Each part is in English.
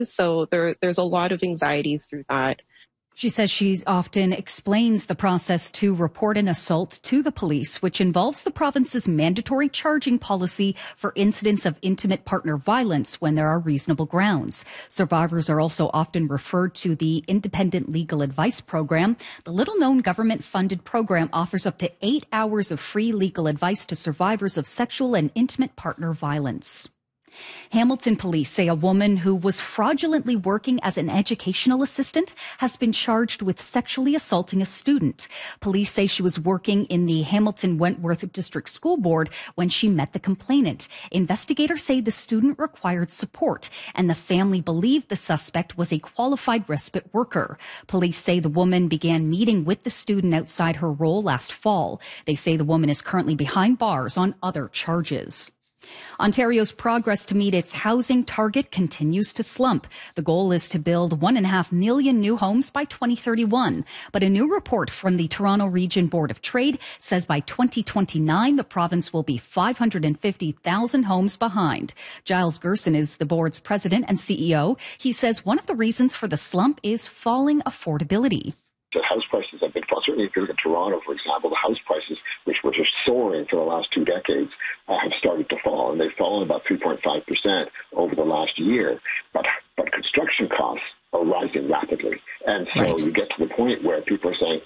So there's a lot of anxiety through that. She says she often explains the process to report an assault to the police, which involves the province's mandatory charging policy for incidents of intimate partner violence when there are reasonable grounds. Survivors are also often referred to the Independent Legal Advice Program. The little-known government-funded program offers up to 8 hours of free legal advice to survivors of sexual and intimate partner violence. Hamilton police say a woman who was fraudulently working as an educational assistant has been charged with sexually assaulting a student. Police say she was working in the Hamilton Wentworth District School Board when she met the complainant. Investigators say the student required support, and the family believed the suspect was a qualified respite worker. Police say the woman began meeting with the student outside her role last fall. They say the woman is currently behind bars on other charges. Ontario's progress to meet its housing target continues to slump. The goal is to build 1.5 million new homes by 2031. But a new report from the Toronto Region Board of Trade says by 2029, the province will be 550,000 homes behind. Giles Gerson is the board's president and CEO. He says one of the reasons for the slump is falling affordability. The house prices have been falling. Certainly if you look at Toronto, for example, the house prices, which were just soaring for the last 2 decades, have started to fall, and they've fallen about 3.5% over the last year. But construction costs are rising rapidly, and so you get to the point where people are saying,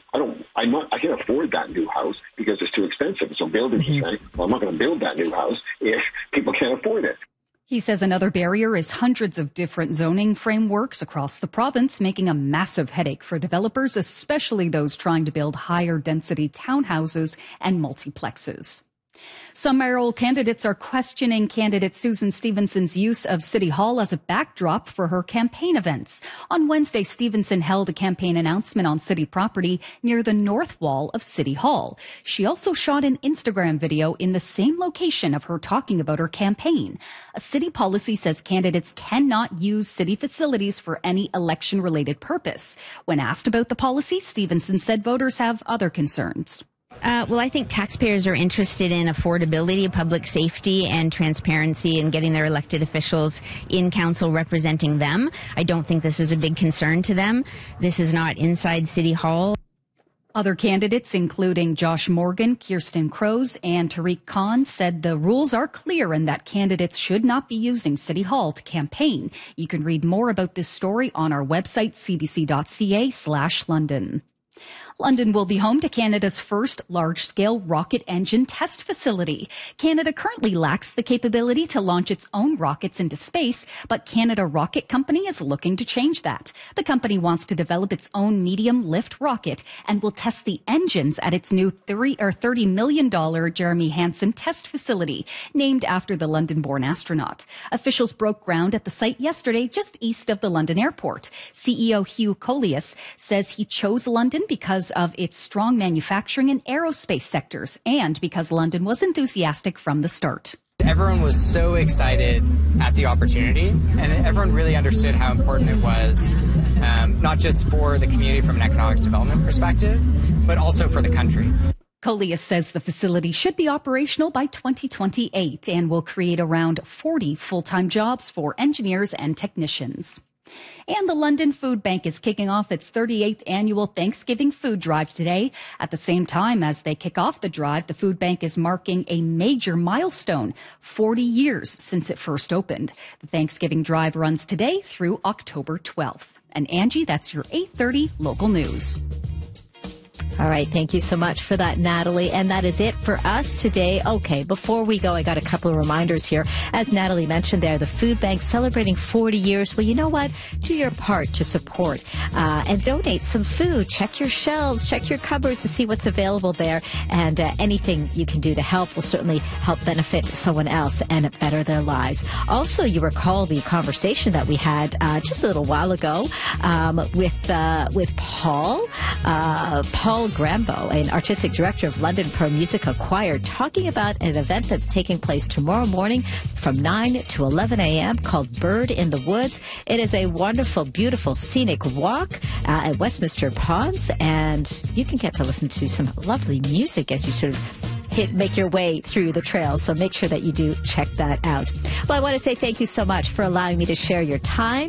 I can't afford that new house because it's too expensive. So builders are saying, well, I'm not going to build that new house if people can't afford it. He says another barrier is hundreds of different zoning frameworks across the province, making a massive headache for developers, especially those trying to build higher density townhouses and multiplexes. Some mayoral candidates are questioning candidate Susan Stevenson's use of City Hall as a backdrop for her campaign events. On Wednesday, Stevenson held a campaign announcement on city property near the north wall of City Hall. She also shot an Instagram video in the same location of her talking about her campaign. A city policy says candidates cannot use city facilities for any election-related purpose. When asked about the policy, Stevenson said voters have other concerns. Well, I think taxpayers are interested in affordability, public safety, and transparency in getting their elected officials in council representing them. I don't think this is a big concern to them. This is not inside City Hall. Other candidates, including Josh Morgan, Kirsten Crows, and Tariq Khan, said the rules are clear and that candidates should not be using City Hall to campaign. You can read more about this story on our website, cbc.ca/London. London will be home to Canada's first large-scale rocket engine test facility. Canada currently lacks the capability to launch its own rockets into space, but Canada Rocket Company is looking to change that. The company wants to develop its own medium-lift rocket and will test the engines at its new $30 million Jeremy Hansen test facility, named after the London-born astronaut. Officials broke ground at the site yesterday, just east of the London airport. CEO Hugh Coleus says he chose London because of its strong manufacturing and aerospace sectors, and because London was enthusiastic from the start. Everyone was so excited at the opportunity, and everyone really understood how important it was, not just for the community from an economic development perspective, but also for the country. Coleus says the facility should be operational by 2028 and will create around 40 full-time jobs for engineers and technicians. And the London Food Bank is kicking off its 38th annual Thanksgiving food drive today. At the same time as they kick off the drive, the food bank is marking a major milestone, 40 years since it first opened. The Thanksgiving drive runs today through October 12th. And Angie, that's your 8:30 local news. All right. Thank you so much for that, Natalie. And that is it for us today. Okay. Before we go, I got a couple of reminders here. As Natalie mentioned there, the food bank celebrating 40 years. Well, you know what? Do your part to support and donate some food. Check your shelves, check your cupboards to see what's available there. And anything you can do to help will certainly help benefit someone else and better their lives. Also, you recall the conversation that we had just a little while ago with Paul Grambo, an artistic director of London Pro Musica Choir, talking about an event that's taking place tomorrow morning from 9 to 11 a.m. called Bird in the Woods. It is a wonderful, beautiful, scenic walk at Westminster Ponds, and you can get to listen to some lovely music as you sort of make your way through the trails. So make sure that you do check that out. Well, I want to say thank you so much for allowing me to share your time